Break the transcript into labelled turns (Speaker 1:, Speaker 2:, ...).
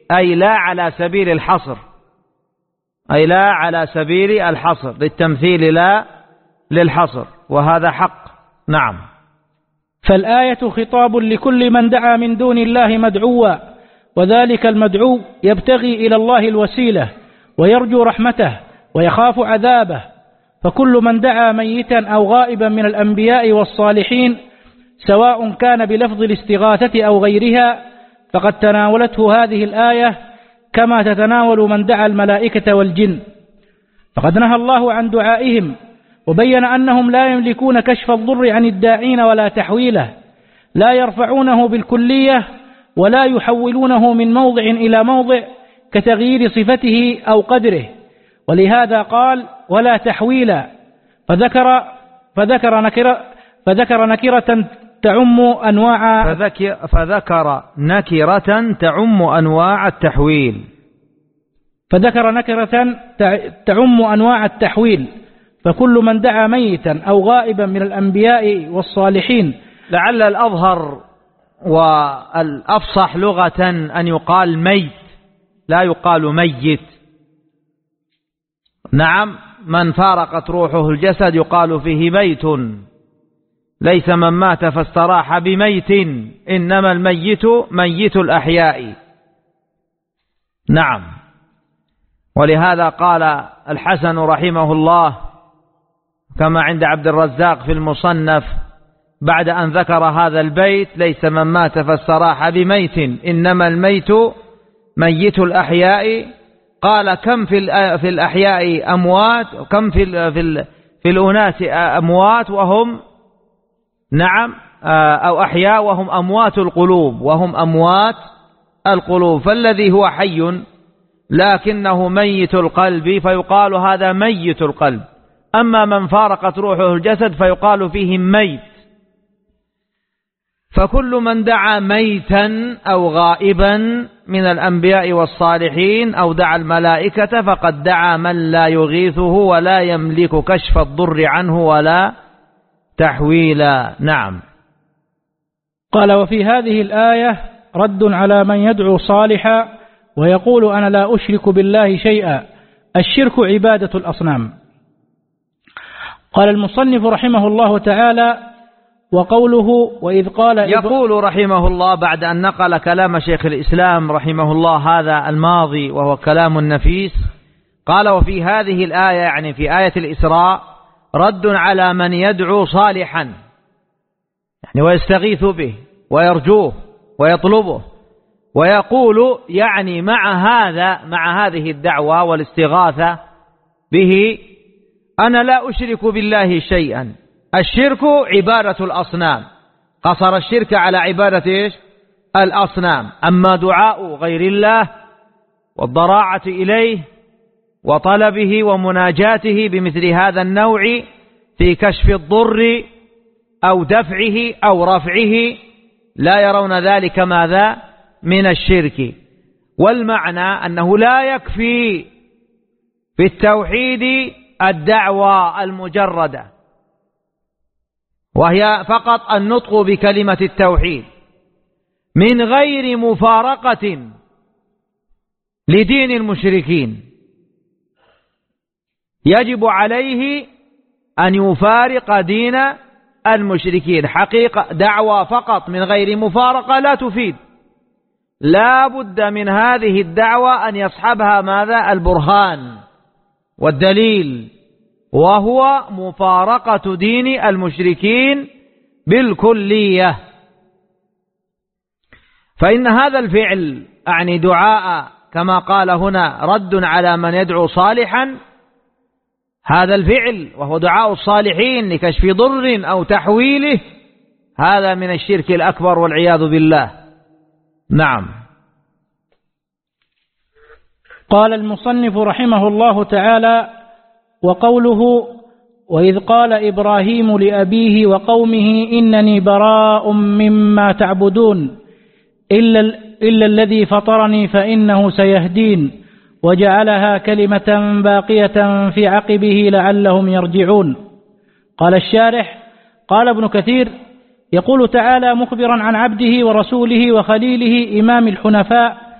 Speaker 1: أي لا على سبيل الحصر، أي لا على سبيل الحصر، للتمثيل لا للحصر، وهذا حق. نعم.
Speaker 2: فالآية خطاب لكل من دعا من دون الله مدعوا، وذلك المدعو يبتغي إلى الله الوسيلة ويرجو رحمته ويخاف عذابه، فكل من دعا ميتا أو غائبا من الأنبياء والصالحين سواء كان بلفظ الاستغاثة أو غيرها فقد تناولته هذه الآية كما تتناول من دعا الملائكة والجن. فقد نهى الله عن دعائهم وبين أنهم لا يملكون كشف الضر عن الداعين ولا تحويله، لا يرفعونه بالكلية ولا يحولونه من موضع إلى موضع كتغيير صفته أو قدره، ولهذا قال ولا تحويلا، فذكر نكرة تعم أنواع
Speaker 1: تعم أنواع التحويل.
Speaker 2: فذكر نكرة تعم أنواع التحويل، فكل من دعا ميتا أو غائبا من الأنبياء والصالحين.
Speaker 1: لعل الأظهر والأفصح لغة أن يقال ميت، لا يقال ميت. نعم، من فارقت روحه الجسد يقال فيه ميت، ليس من مات فاستراح بميت، إنما الميت ميت الأحياء. نعم. ولهذا قال الحسن رحمه الله كما عند عبد الرزاق في المصنف بعد أن ذكر هذا البيت ليس من مات فاستراح بميت إنما الميت ميت الأحياء، قال كم في الأحياء أموات، كم في الأناس أموات وهم نعم أو أحياء وهم أموات القلوب، وهم أموات القلوب. فالذي هو حي لكنه ميت القلب فيقال هذا ميت القلب، أما من فارقت روحه الجسد فيقال فيه ميت. فكل من دعا ميتا أو غائبا من الأنبياء والصالحين أو دعا الملائكة فقد دعا من لا يغيثه ولا يملك كشف الضر عنه ولا تحويلا. نعم.
Speaker 2: قال وفي هذه الآية رد على من يدعو صالحا ويقول أنا لا أشرك بالله شيئا، الشرك عبادة الأصنام. قال المصنف رحمه الله تعالى وقوله وإذ قال
Speaker 1: يقول رحمه الله بعد أن نقل كلام شيخ الإسلام رحمه الله هذا الماضي وهو كلام نفيس، قال وفي هذه الآية يعني في آية الإسراء رد على من يدعو صالحا يعني ويستغيث به ويرجوه ويطلبه، ويقول يعني مع هذه الدعوة والاستغاثة به أنا لا أشرك بالله شيئا، الشرك عبادة الأصنام، قصر الشرك على عبادة إيش؟ الأصنام. أما دعاء غير الله والضراعة إليه وطلبه ومناجاته بمثل هذا النوع في كشف الضر أو دفعه أو رفعه لا يرون ذلك ماذا؟ من الشرك. والمعنى أنه لا يكفي في التوحيد الدعوة المجردة وهي فقط النطق بكلمة التوحيد من غير مفارقة لدين المشركين، يجب عليه أن يفارق دين المشركين. حقيقة دعوة فقط من غير مفارقة لا تفيد، لا بد من هذه الدعوة أن يصحبها ماذا؟ البرهان والدليل، وهو مفارقة دين المشركين بالكلية. فإن هذا الفعل أعني دعاء كما قال هنا رد على من يدعو صالحا، هذا الفعل وهو دعاء الصالحين لكشف ضر أو تحويله هذا من الشرك الأكبر والعياذ بالله. نعم.
Speaker 2: قال المصنف رحمه الله تعالى وقوله وإذ قال إبراهيم لأبيه وقومه إنني براء مما تعبدون إلا الذي فطرني فإنه سيهدين وجعلها كلمة باقية في عقبه لعلهم يرجعون. قال الشارح قال ابن كثير يقول تعالى مخبرا عن عبده ورسوله وخليله إمام الحنفاء